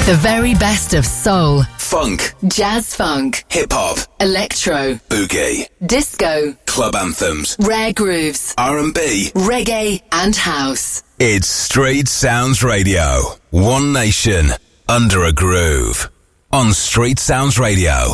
The very best of soul, funk, jazz funk, hip-hop, electro, boogie, disco, club anthems, rare grooves, R&B, reggae and house. It's Street Sounds Radio. One nation, under a groove. On Street Sounds Radio.